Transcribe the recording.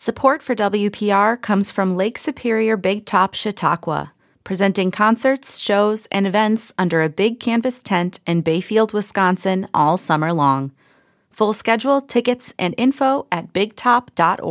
Support for WPR comes from Lake Superior Big Top Chautauqua, presenting concerts, shows, and events under a big canvas tent in Bayfield, Wisconsin all summer long. Full schedule, tickets, and info at bigtop.org.